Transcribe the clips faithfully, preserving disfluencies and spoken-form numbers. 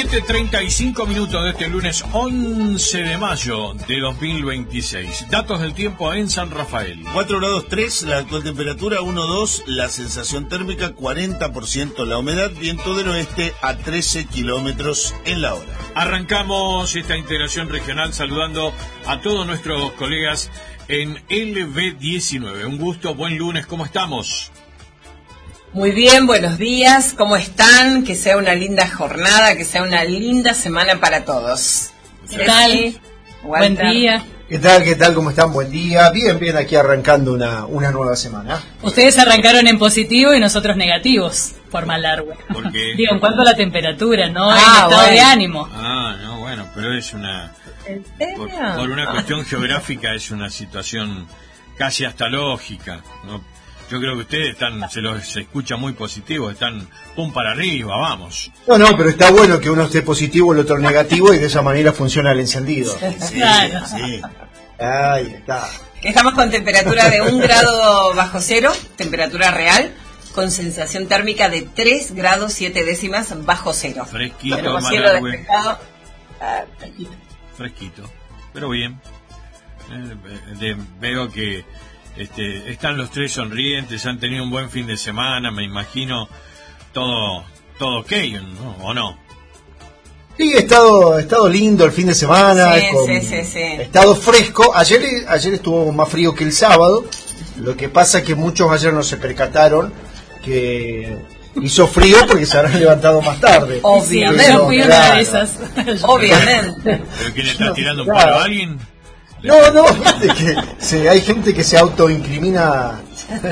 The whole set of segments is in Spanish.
siete treinta y cinco minutos de este lunes once de mayo de dos mil veintiséis. Datos del tiempo en San Rafael. cuatro grados tres, la actual temperatura, uno coma dos, la sensación térmica, cuarenta por ciento la humedad, viento del oeste a trece kilómetros en la hora. Arrancamos esta integración regional saludando a todos nuestros colegas en L B diecinueve. Un gusto, buen lunes, ¿cómo estamos? Muy bien, buenos días, ¿cómo están? Que sea una linda jornada, que sea una linda semana para todos. ¿Qué tal? Buen día. ¿Qué tal? ¿Qué tal? ¿Cómo están? Buen día. Bien, bien, aquí arrancando una, una nueva semana. Ustedes arrancaron en positivo y nosotros negativos, por mal largo. ¿Por qué? Digo, en cuanto a la temperatura, no Ah, en estado bueno. de ánimo. Ah, no, bueno, pero es una... ¿En serio? Por, por una cuestión geográfica es una situación casi hasta lógica, ¿no? Yo creo que ustedes están, se los se escucha muy positivo, están pum para arriba, vamos. No, no, pero está bueno que uno esté positivo, el otro negativo, y de esa manera funciona el encendido. Sí, Claro. sí. Ahí está. Estamos con temperatura de un grado bajo cero, temperatura real, con sensación térmica de tres grados siete décimas bajo cero. Fresquito, Tenemos cielo Malargüe. despejado. Ah, Fresquito, pero bien. Eh, de- veo que este, están los tres sonrientes, han tenido un buen fin de semana, me imagino todo, todo ok, ¿no? ¿O no? Sí, ha estado, ha estado lindo el fin de semana. Sí, con- sí, sí, sí. Ha estado fresco. Ayer, ayer estuvo más frío que el sábado. Lo que pasa es que muchos ayer no se percataron que hizo frío porque se habrán levantado más tarde. Obviamente. Yo fui una Claro. de esas. Obviamente. ¿Pero quién le está No, tirando un claro. palo a alguien? No, no, viste que se- hay gente que se autoincrimina.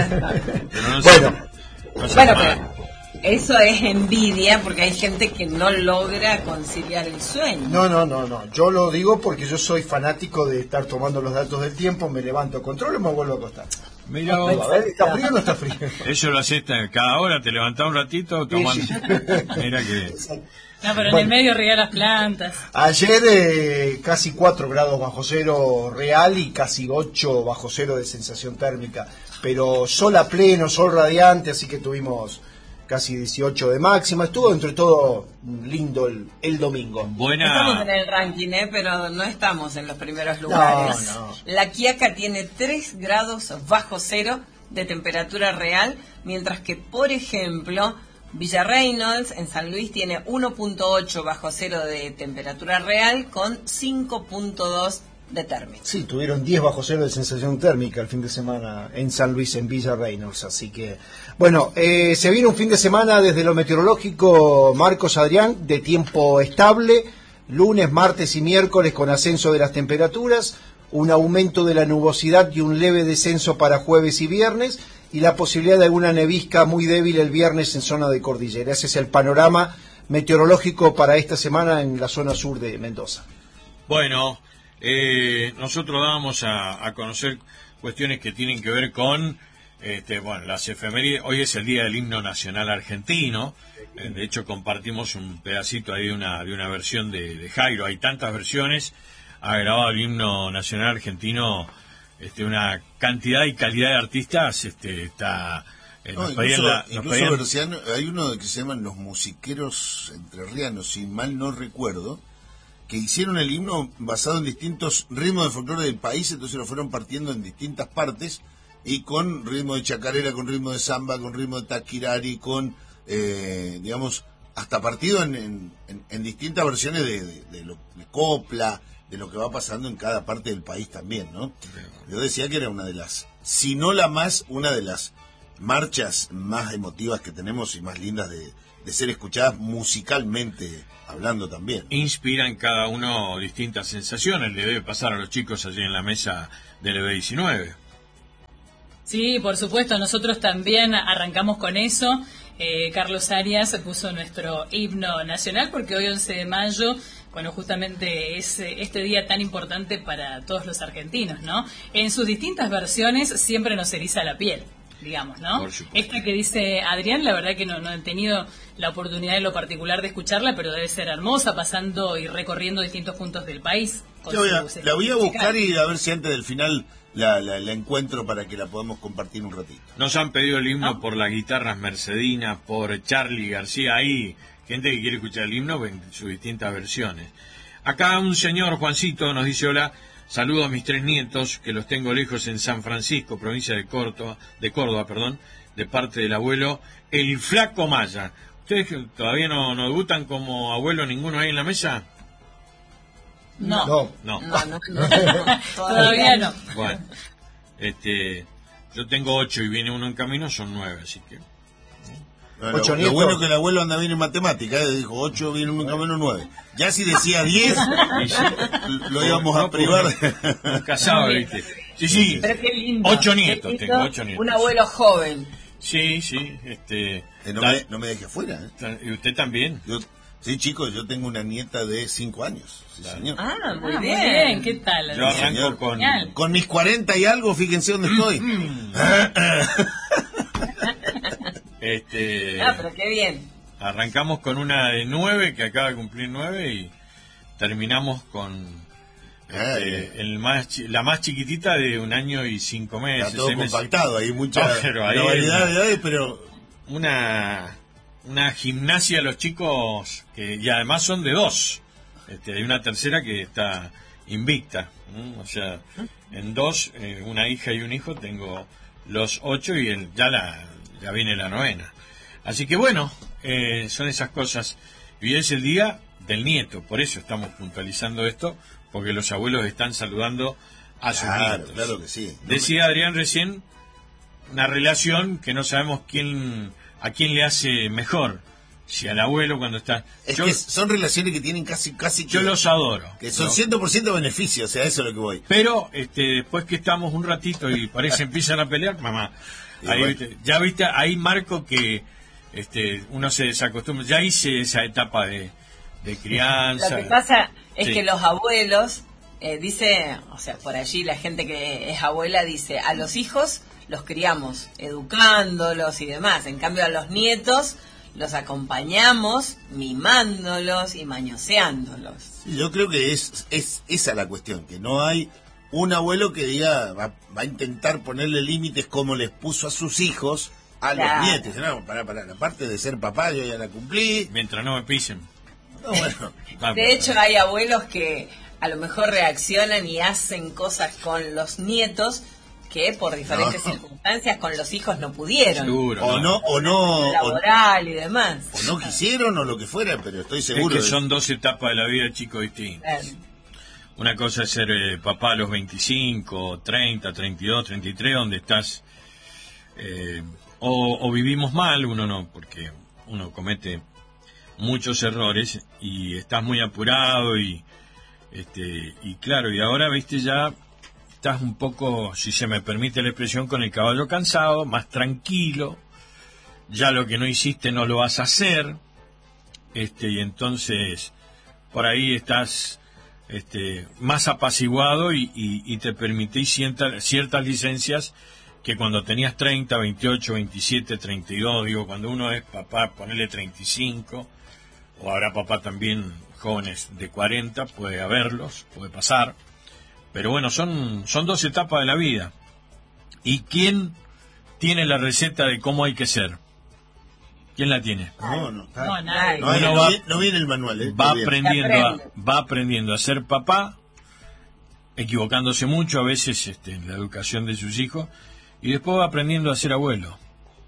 Pero no se- Bueno, no se Bueno, mal. pero eso es envidia porque hay gente que no logra conciliar el sueño. no, no, no, no. Yo lo digo porque yo soy fanático de estar tomando los datos del tiempo, me levanto, controlo y me vuelvo a acostar. Mirá A vos, ver, ¿está frío o no está frío? eso lo haces cada hora, te levantás un ratito tomando. Sí, sí. Mira que... No, pero en Bueno. el medio riega las plantas. Ayer eh, casi cuatro grados bajo cero real y casi ocho bajo cero de sensación térmica. Pero sol a pleno, sol radiante, así que tuvimos casi dieciocho de máxima. Estuvo entre todo lindo el, el domingo. Estamos en Buena... el ranking, ¿eh? Pero no estamos en los primeros lugares. no. La Quiaca tiene tres grados bajo cero de temperatura real, mientras que, por ejemplo, Villa Reynolds en San Luis tiene uno punto ocho bajo cero de temperatura real con cinco punto dos de térmica. Sí, tuvieron diez bajo cero de sensación térmica el fin de semana en San Luis, en Villa Reynolds. Así que, bueno, eh, se viene un fin de semana desde lo meteorológico, Marcos Adrián, de tiempo estable, lunes, martes y miércoles con ascenso de las temperaturas, un aumento de la nubosidad y un leve descenso para jueves y viernes, y la posibilidad de alguna nevisca muy débil el viernes en zona de cordillera. Ese es el panorama meteorológico para esta semana en la zona sur de Mendoza. Bueno, eh, nosotros vamos a, a conocer cuestiones que tienen que ver con, este, bueno, las efemérides. Hoy es el día del himno nacional argentino. Eh, de hecho, compartimos un pedacito ahí de una, de una versión de, de Jairo. Hay tantas versiones. Ha grabado el himno nacional argentino, este, una cantidad y calidad de artistas. Este, está. eh, No, nos incluso, pedían la- nos incluso pedían- Berciano, hay uno que se llaman los musiqueros entrerrianos, si mal no recuerdo, que hicieron el himno basado en distintos ritmos de folclore del país, entonces lo fueron partiendo en distintas partes, y con ritmo de chacarera, con ritmo de samba, con ritmo de taquirari, con, eh, digamos, hasta partido en, en, en- en distintas versiones de, de, de lo, de copla, de lo que va pasando en cada parte del país también, ¿no? Yo decía que era una de las, si no la más, una de las marchas más emotivas que tenemos y más lindas de, de ser escuchadas musicalmente hablando también. inspiran cada uno distintas sensaciones. Le debe pasar a los chicos allí en la mesa del E B diecinueve. Sí, por supuesto, nosotros también arrancamos con eso. Eh, Carlos Arias puso nuestro himno nacional porque hoy once de mayo, bueno, justamente es eh, este día tan importante para todos los argentinos, ¿no? En sus distintas versiones siempre nos eriza la piel, digamos, ¿no? Por supuesto. Esta que dice Adrián, la verdad que no, no he tenido la oportunidad en lo particular de escucharla, pero debe ser hermosa, pasando y recorriendo distintos puntos del país. con La voy, a, sus la voy a buscar musicales. y a ver si antes del final la, la, la encuentro para que la podamos compartir un ratito. Nos han pedido el himno ¿No? por las guitarras Mercedinas, por Charly García, ahí gente que quiere escuchar el himno en sus distintas versiones. Acá un señor, Juancito, nos dice: hola, saludo a mis tres nietos, que los tengo lejos en San Francisco, provincia de Córdoba, de Córdoba, perdón, de parte del abuelo, el Flaco Maya. ¿Ustedes todavía no, no debutan como abuelo ninguno ahí en la mesa? No. No. No. No, no, no. Todavía no. Bueno, este, yo tengo ocho y viene uno en camino, son nueve, así que... Bueno, Ocho lo, lo nietos. bueno es que el abuelo anda bien en matemática, ¿eh? Dijo ocho, viene uno en camino, nueve. Ya si decía diez, Y sí, lo íbamos a no, privar. uno casado, ¿viste? Sí, sí, Pero qué lindo. ocho Qué nietos, lindo, tengo ocho nietos. Un abuelo joven. Sí, sí, este... Eh, no, ta- me, no me deje afuera. ¿eh? ta- ¿Y usted también? Yo, sí, chicos, yo tengo una nieta de cinco años. Sí, Claro. señor. Ah, muy Ah, muy bien. bien, ¿qué tal? Yo arranco señor. con... Genial. Con mis cuarenta y algo, fíjense dónde estoy. Este, Ah, pero qué bien. arrancamos con una de nueve, que acaba de cumplir nueve, y terminamos con este, Ah, el más chi- la más chiquitita de un año y cinco meses. Está todo seis meses. compactado, hay mucha No, pero ahí una variedad hay de edades, pero Una, una gimnasia a los chicos, que y además son de dos. Este, hay una tercera que está invicta. ¿no? O sea, en dos, eh, una hija y un hijo, tengo los ocho y el, ya, la, ya viene la novena. Así que bueno, eh, son esas cosas. Y hoy es el día del nieto, por eso estamos puntualizando esto, porque los abuelos están saludando a sus claro, nietos. claro que sí. No Decía Adrián recién una relación que no sabemos quién a quién le hace mejor, si al abuelo cuando está... me- es yo que son relaciones que tienen casi casi yo que, los adoro. que son ¿no? cien por ciento beneficio, o sea, eso es lo que voy. Pero este, después que estamos un ratito y parece empiezan a pelear, mamá, Y ahí, bueno. viste, ya viste, ahí marco que este, uno se desacostumbra. Ya hice esa etapa de, de crianza. Lo que pasa es Sí. que los abuelos, eh, dice, o sea, por allí la gente que es abuela dice, a los hijos los criamos, educándolos y demás. En cambio a los nietos los acompañamos, mimándolos y mañoseándolos. Sí, yo creo que es, es esa la cuestión, que no hay un abuelo que diga, va, va a intentar ponerle límites como les puso a sus hijos a Claro. los nietos. No, pará, pará, la parte de ser papá yo ya la cumplí. Mientras no me pisen. No, bueno, Vamos. De hecho hay abuelos que a lo mejor reaccionan y hacen cosas con los nietos que por diferentes No. circunstancias con los hijos no pudieron. Seguro. o no, o no, o, Laboral y demás. o no quisieron o lo que fuera, pero estoy Es seguro que de- son dos etapas de la vida, chicos, distintas. Eh, Una cosa es ser eh, papá a los veinticinco, treinta, treinta y dos, treinta y tres, donde estás... eh, o, o vivimos mal, uno no, porque uno comete muchos errores y estás muy apurado y este y claro, y ahora, viste, ya estás un poco, si se me permite la expresión, con el caballo cansado, más tranquilo, ya lo que no hiciste no lo vas a hacer, este y entonces por ahí estás este, más apaciguado y, y, y te permitís cierta, ciertas licencias que cuando tenías treinta, veintiocho, veintisiete, treinta y dos, digo, cuando uno es papá, ponele treinta y cinco, o habrá papá también jóvenes de cuarenta, puede haberlos, puede pasar, pero bueno, son, son dos etapas de la vida. ¿Y quién tiene la receta de cómo hay que ser? ¿Quién la tiene? No, no, está- No, nadie. no, hay- Uno no va- vi- no viene el manual, ¿eh? va Está bien. aprendiendo a, aprende. va aprendiendo a ser papá, equivocándose mucho a veces este, en la educación de sus hijos, y después va aprendiendo a ser abuelo.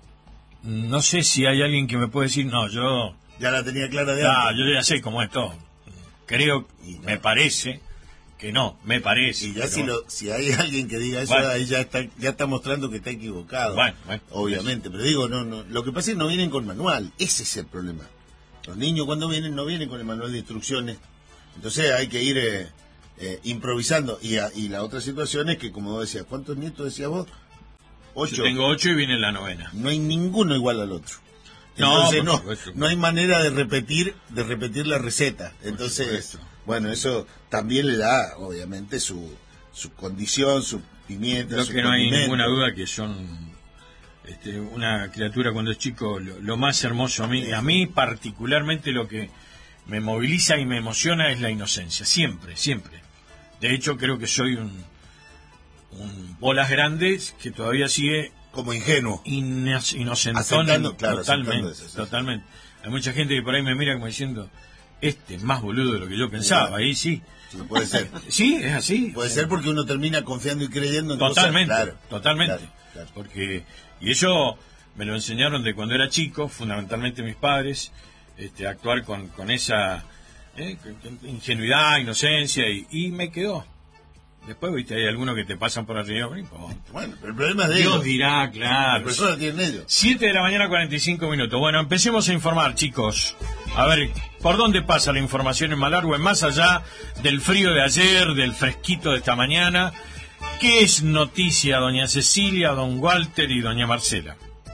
No sé si hay alguien que me puede decir, no, yo, Ya la tenía clara de ah, antes. yo ya sé cómo es todo. Creo, Y no. me parece que no, me parece. Y ya pero si, bueno. lo, si hay alguien que diga eso, Bueno. ahí ya está, ya está mostrando que está equivocado. Bueno, bueno. Obviamente, pero digo, no, no. Lo que pasa es que no vienen con manual. Ese es el problema. Los niños cuando vienen no vienen con el manual de instrucciones. Entonces hay que ir eh, eh, improvisando. Y, a- y la otra situación es que, como vos decías, ¿cuántos nietos decías vos? Ocho. Yo tengo ocho y viene la novena. No hay ninguno igual al otro. No, Entonces por no, supuesto. no hay manera de repetir, de repetir la receta. Entonces, supuesto. bueno, eso también le da, obviamente, su, su condición, su pimienta, Creo su que no hay condimento. ninguna duda que son este, una criatura cuando es chico lo, lo más hermoso a mí. A mí particularmente lo que me moviliza y me emociona es la inocencia, siempre, siempre. De hecho creo que soy un, un bolas grandes que todavía sigue Como ingenuo. ino- inocentón, Aceptando, claro, totalmente, aceptando eso, sí. totalmente. hay mucha gente que por ahí me mira como diciendo, este es más boludo de lo que yo pensaba, ahí sí. Sí, puede ser. Sí, es así. Puede sí. ser porque uno termina confiando y creyendo en Totalmente, cosas. Claro, totalmente. claro, claro. Porque, y eso me lo enseñaron de cuando era chico, fundamentalmente mis padres, este, actuar con, con esa eh, ingenuidad, inocencia, y, y me quedó. Después, viste, hay algunos que te pasan por arriba, no importa. Bueno, pero el problema es de Dios ellos. dirá, La claro. persona tiene ellos. siete de la mañana, cuarenta y cinco minutos. Bueno, empecemos a informar, chicos. A ver, ¿por dónde pasa la información en Malargüe? Más allá del frío de ayer, del fresquito de esta mañana, ¿qué es noticia, doña Cecilia, don Walter y doña Marcela?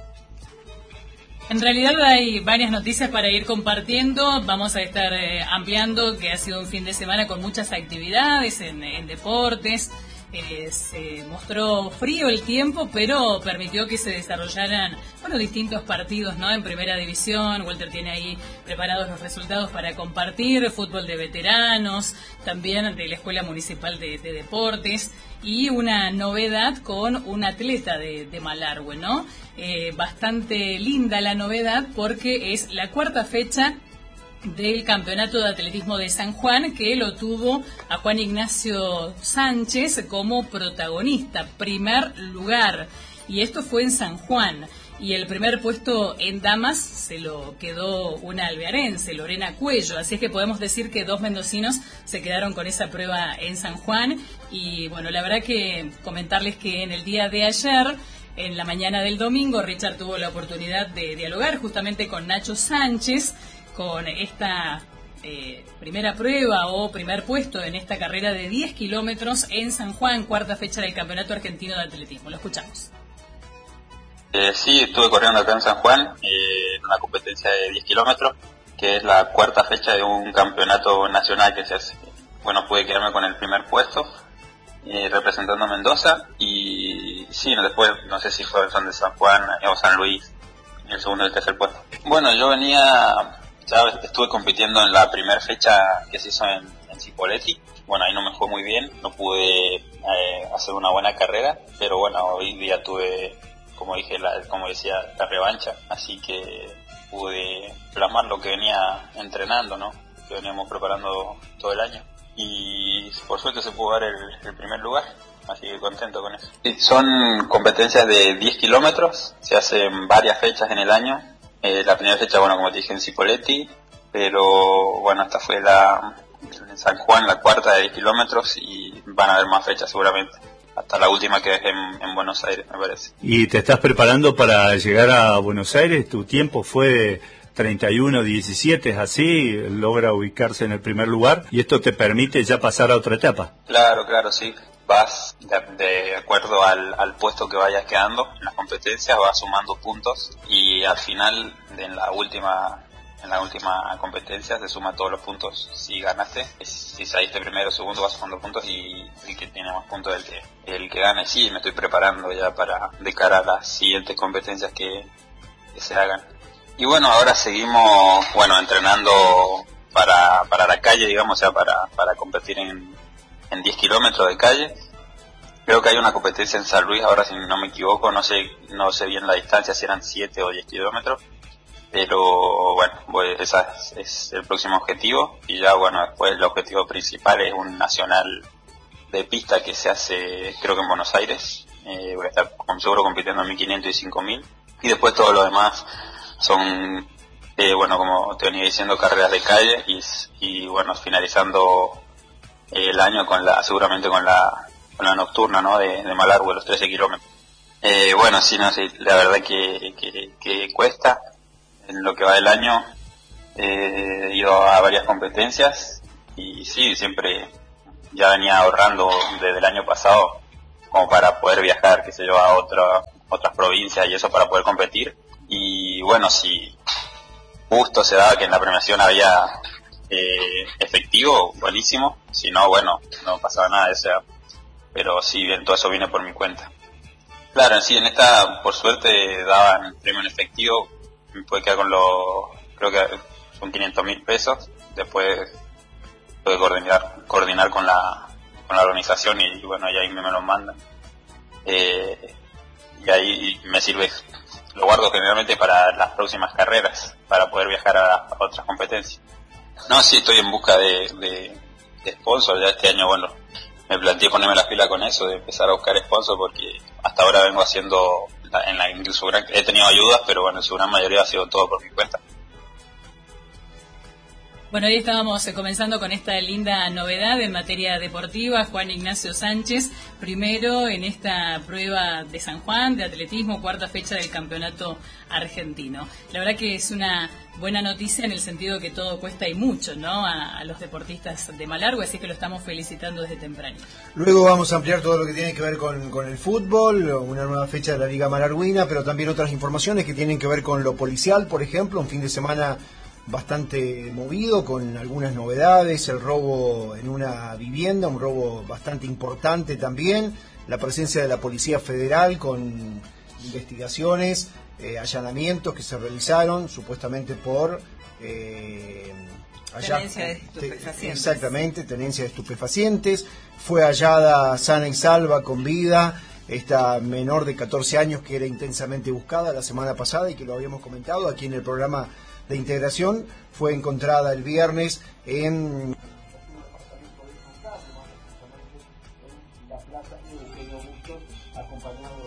En realidad hay varias noticias para ir compartiendo. Vamos a estar eh, ampliando que ha sido un fin de semana con muchas actividades en, en deportes. Eh, se mostró frío el tiempo, pero permitió que se desarrollaran, bueno, distintos partidos, ¿no? En primera división. Walter tiene ahí preparados los resultados para compartir. Fútbol de veteranos, también de la Escuela Municipal de, de Deportes. Y una novedad con un atleta de, de Malargüe, ¿no? Eh, bastante linda la novedad porque es la cuarta fecha del Campeonato de Atletismo de San Juan, que lo tuvo a Juan Ignacio Sánchez como protagonista, primer lugar. Y esto fue en San Juan. Y el primer puesto en damas se lo quedó una alvearense, Lorena Cuello. Así es que podemos decir que dos mendocinos se quedaron con esa prueba en San Juan. Y bueno, la verdad que comentarles que en el día de ayer, en la mañana del domingo, Richard tuvo la oportunidad de dialogar justamente con Nacho Sánchez con esta eh, primera prueba o primer puesto en esta carrera de diez kilómetros en San Juan, cuarta fecha del Campeonato Argentino de Atletismo. Lo escuchamos. Eh, sí, estuve corriendo acá en San Juan, eh, en una competencia de diez kilómetros, que es la cuarta fecha de un campeonato nacional que se hace. Bueno, pude quedarme con el primer puesto, eh, representando a Mendoza, y sí, después, no sé si fue son de San Juan o San Luis, el segundo y el tercer puesto. Bueno, yo venía, ya estuve compitiendo en la primera fecha que se hizo en, en Cipolletti. Bueno, ahí no me fue muy bien, no pude eh, hacer una buena carrera, pero bueno, hoy día tuve, como dije, la, como decía, la revancha, así que pude plasmar lo que venía entrenando, ¿no? Que veníamos preparando todo el año. Y por suerte se pudo dar el, el primer lugar, así que contento con eso. Sí, son competencias de diez kilómetros, se hacen varias fechas en el año. Eh, la primera fecha, bueno, como te dije, en Cipolletti, pero bueno, esta fue la en San Juan, la cuarta de diez kilómetros, y van a haber más fechas seguramente. Hasta la última que es en, en Buenos Aires, me parece. ¿Y te estás preparando para llegar a Buenos Aires? Tu tiempo fue de treinta y uno diecisiete, es así, logra ubicarse en el primer lugar, y esto te permite ya pasar a otra etapa. Claro, claro, sí. Vas de, de acuerdo al, al puesto que vayas quedando en las competencias, vas sumando puntos, y al final, en la última en la última competencia, se suman todos los puntos. Si ganaste, si saliste primero o segundo, vas sumando puntos, y el que tiene más puntos es el que, el que gane. Sí, me estoy preparando ya para de cara a las siguientes competencias que, que se hagan. Y bueno, ahora seguimos, bueno, entrenando para, para la calle, digamos, o sea, para, para competir en, en diez kilómetros de calle. Creo que hay una competencia en San Luis, ahora si no me equivoco, no sé, no sé bien la distancia, si eran siete o diez kilómetros. Pero bueno, pues ese es, es el próximo objetivo, y ya bueno, después el objetivo principal es un nacional de pista que se hace, creo que en Buenos Aires. Eh, voy a estar con seguro compitiendo en mil quinientos y cinco mil, y después todo lo demás son, eh, bueno, como te venía diciendo, carreras de calle, y, y bueno, finalizando el año con la, seguramente con la, con la nocturna, ¿no? De, de Malargüe, los trece kilómetros. Eh, bueno, sí, no sé, la verdad que, que, que cuesta. En lo que va del año eh, he ido a varias competencias, y sí, siempre ya venía ahorrando desde el año pasado como para poder viajar, qué sé yo, a otra, otras provincias y eso, para poder competir. Y bueno, si justo se daba que en la premiación había eh, efectivo, buenísimo. Si no, bueno, no pasaba nada, o sea, pero sí, bien, todo eso viene por mi cuenta. Claro, sí, en esta, por suerte, daban premio en efectivo. Me puede quedar con los, creo que son quinientos mil pesos. Después puedo coordinar, coordinar con la, con la organización, y bueno, y ahí me, me los mandan. Eh, y ahí me sirve lo guardo generalmente para las próximas carreras, para poder viajar a, a otras competencias. No, sí, estoy en busca de, de, de sponsor. Ya este año, bueno, me planteé ponerme la pila con eso, de empezar a buscar sponsor, porque hasta ahora vengo haciendo, la, en la en su gran, he tenido ayudas, pero bueno, en su gran mayoría ha sido todo por mi cuenta. Bueno, hoy estábamos eh, comenzando con esta linda novedad en materia deportiva. Juan Ignacio Sánchez, primero en esta prueba de San Juan de atletismo, cuarta fecha del campeonato argentino. La verdad que es una buena noticia en el sentido que todo cuesta y mucho, ¿no?, a, a los deportistas de Malargüe, así que lo estamos felicitando desde temprano. Luego vamos a ampliar todo lo que tiene que ver con, con el fútbol, una nueva fecha de la Liga Malargüina, pero también otras informaciones que tienen que ver con lo policial, por ejemplo, un fin de semana bastante movido, con algunas novedades, el robo en una vivienda, un robo bastante importante también, la presencia de la Policía Federal con investigaciones, eh, allanamientos que se realizaron supuestamente por eh, allá, tenencia de estupefacientes. Exactamente, tenencia de estupefacientes. Fue hallada sana y salva con vida esta menor de catorce años que era intensamente buscada la semana pasada y que lo habíamos comentado aquí en el programa de integración. Fue encontrada el viernes en la plaza de Eugenio Bustos, acompañado